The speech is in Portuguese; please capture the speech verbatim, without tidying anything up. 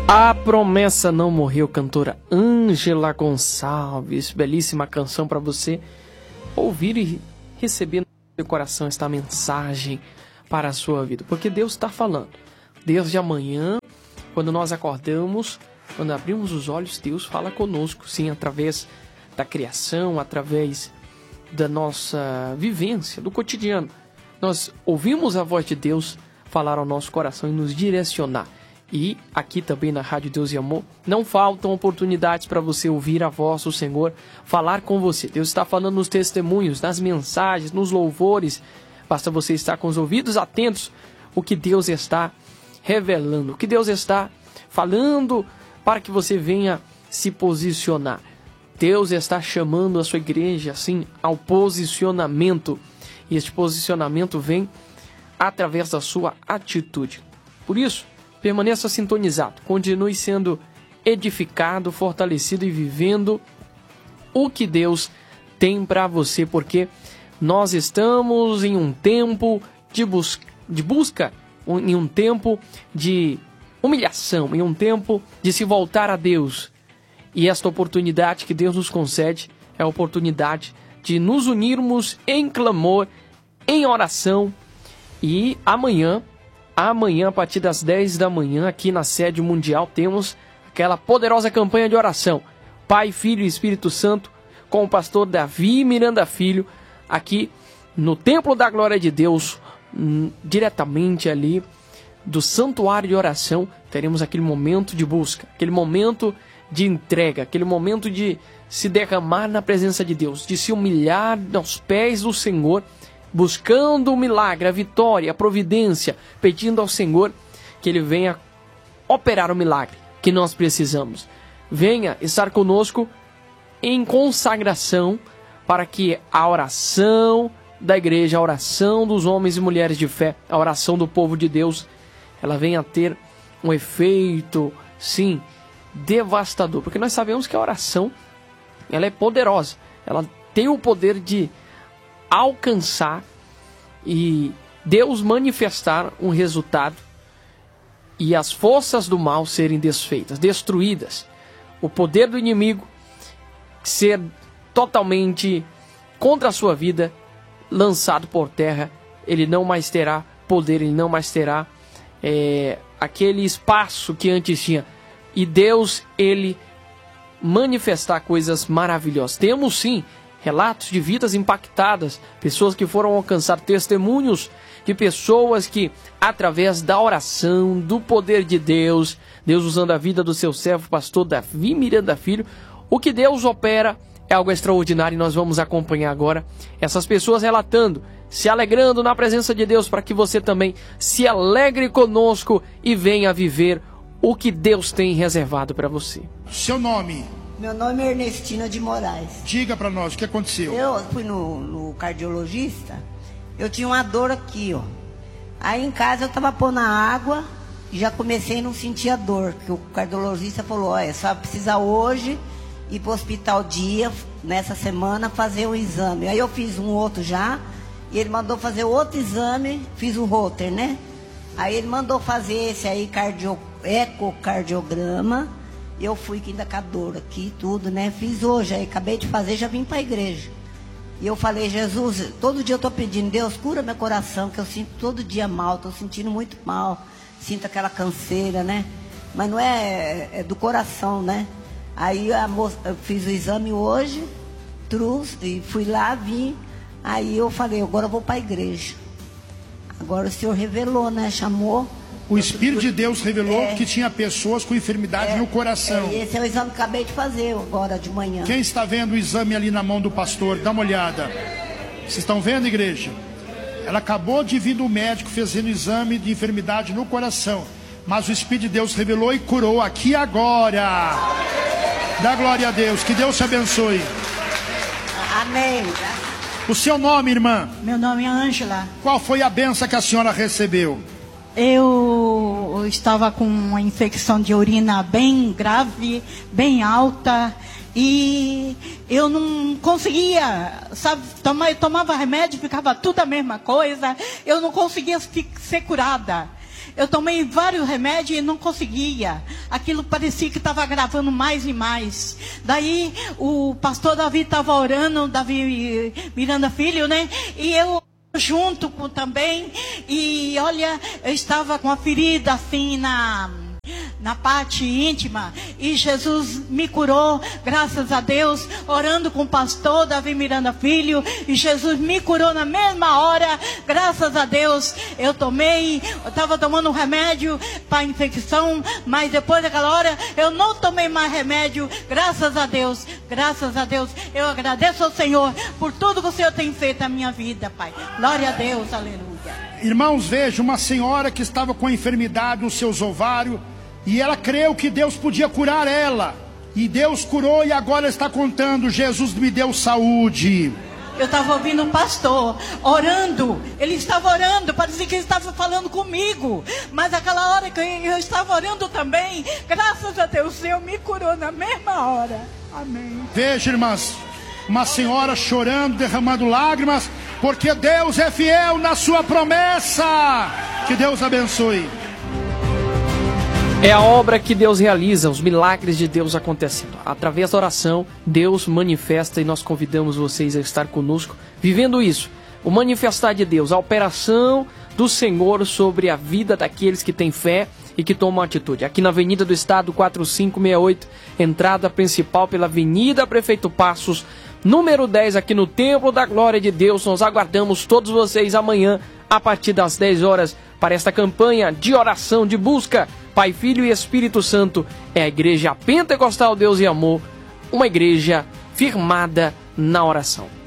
A Promessa Não Morreu, cantora Ângela Gonçalves. Belíssima canção para você ouvir e receber no seu coração esta mensagem para a sua vida. Porque Deus está falando. Desde amanhã, quando nós acordamos, quando abrimos os olhos, Deus fala conosco, sim, através da criação, através da nossa vivência, do cotidiano. Nós ouvimos a voz de Deus falar ao nosso coração e nos direcionar. E aqui também na Rádio Deus e Amor, não faltam oportunidades para você ouvir a voz do Senhor falar com você. Deus está falando nos testemunhos, nas mensagens, nos louvores. Basta você estar com os ouvidos atentos o que Deus está revelando, o que Deus está falando para que você venha se posicionar. Deus está chamando a sua igreja, assim, ao posicionamento. E este posicionamento vem através da sua atitude. Por isso, permaneça sintonizado, continue sendo edificado, fortalecido e vivendo o que Deus tem para você, porque nós estamos em um tempo de, bus- de busca, em um tempo de humilhação, em um tempo de se voltar a Deus. E esta oportunidade que Deus nos concede é a oportunidade de nos unirmos em clamor, em oração. E amanhã, amanhã a partir das dez da manhã, aqui na sede mundial, temos aquela poderosa campanha de oração. Pai, Filho e Espírito Santo, com o pastor Davi Miranda Filho, aqui no Templo da Glória de Deus, hum, diretamente ali do Santuário de Oração. Teremos aquele momento de busca, aquele momento de entrega, aquele momento de se derramar na presença de Deus, de se humilhar aos pés do Senhor, buscando o milagre, a vitória, a providência, pedindo ao Senhor que Ele venha operar o milagre que nós precisamos. Venha estar conosco em consagração para que a oração da igreja, a oração dos homens e mulheres de fé, a oração do povo de Deus, ela venha a ter um efeito, sim, devastador. Porque nós sabemos que a oração, ela é poderosa, ela tem o poder de alcançar e Deus manifestar um resultado e as forças do mal serem desfeitas, destruídas, o poder do inimigo ser totalmente contra a sua vida, lançado por terra. Ele não mais terá poder, ele não mais terá é, aquele espaço que antes tinha. E Deus, ele manifestar coisas maravilhosas. Temos sim relatos de vidas impactadas, pessoas que foram alcançar, testemunhos de pessoas que, através da oração, do poder de Deus, Deus usando a vida do seu servo, pastor Davi Miranda Filho, o que Deus opera é algo extraordinário. E nós vamos acompanhar agora essas pessoas relatando, se alegrando na presença de Deus, para que você também se alegre conosco e venha viver o que Deus tem reservado para você. Seu nome? Meu nome é Ernestina de Moraes. Diga para nós o que aconteceu. Eu fui no, no cardiologista, eu tinha uma dor aqui, ó. Aí em casa eu tava pondo a água e já comecei a não sentir a dor, que o cardiologista falou, olha, só precisa hoje ir pro hospital dia, nessa semana, fazer um exame. Aí eu fiz um outro já, e ele mandou fazer outro exame, fiz o Holter, né? Aí ele mandou fazer esse aí, cardio, ecocardiograma. Eu fui ainda com a dor aqui, tudo, né? Fiz hoje, aí acabei de fazer, já vim para a igreja. E eu falei, Jesus, todo dia eu estou pedindo, Deus, cura meu coração, que eu sinto todo dia mal, estou sentindo muito mal. Sinto aquela canseira, né? Mas não é, é do coração, né? Aí a moça, eu fiz o exame hoje, trouxe, e fui lá, vim. Aí eu falei, agora eu vou para a igreja. Agora o Senhor revelou, né? Chamou. O Espírito de Deus revelou é, que tinha pessoas com enfermidade é, no coração. É, esse é o exame que acabei de fazer agora de manhã. Quem está vendo o exame ali na mão do pastor? Dá uma olhada. Vocês estão vendo, igreja? Ela acabou de vir do médico fazendo o exame de enfermidade no coração. Mas o Espírito de Deus revelou e curou aqui agora. Dá glória a Deus. Que Deus te abençoe. Amém. O seu nome, irmã? Meu nome é Ângela. Qual foi a benção que a senhora recebeu? Eu estava com uma infecção de urina bem grave, bem alta, e eu não conseguia, sabe, tomar, eu tomava remédio, ficava tudo a mesma coisa, eu não conseguia ser curada. Eu tomei vários remédios e não conseguia. Aquilo parecia que estava agravando mais e mais. Daí o pastor Davi estava orando, Davi Miranda Filho, né? E eu junto com também. E olha, eu estava com a ferida assim na... na parte íntima, e Jesus me curou, graças a Deus, orando com o pastor Davi Miranda Filho, e Jesus me curou na mesma hora, graças a Deus. Eu tomei, eu estava tomando um remédio para infecção, mas depois daquela hora, eu não tomei mais remédio, graças a Deus, graças a Deus. Eu agradeço ao Senhor por tudo que o Senhor tem feito na minha vida, Pai. Glória a Deus, aleluia. Irmãos, veja, uma senhora que estava com a enfermidade nos seus ovários, e ela creu que Deus podia curar ela. E Deus curou, e agora está contando: Jesus me deu saúde. Eu estava ouvindo um pastor orando. Ele estava orando, parecia que ele estava falando comigo. Mas aquela hora que eu estava orando também, graças a Deus, o Senhor me curou na mesma hora. Amém. Veja, irmãs, uma senhora chorando, derramando lágrimas, porque Deus é fiel na sua promessa. Que Deus abençoe. É a obra que Deus realiza, os milagres de Deus acontecendo. Através da oração, Deus manifesta, e nós convidamos vocês a estar conosco, vivendo isso. O manifestar de Deus, a operação do Senhor sobre a vida daqueles que têm fé e que tomam atitude. Aqui na Avenida do Estado, quatro cinco seis oito, entrada principal pela Avenida Prefeito Passos, número dez, aqui no Templo da Glória de Deus. Nós aguardamos todos vocês amanhã, a partir das dez horas, para esta campanha de oração, de busca. Pai, Filho e Espírito Santo é a Igreja Pentecostal Deus e Amor, uma igreja firmada na oração.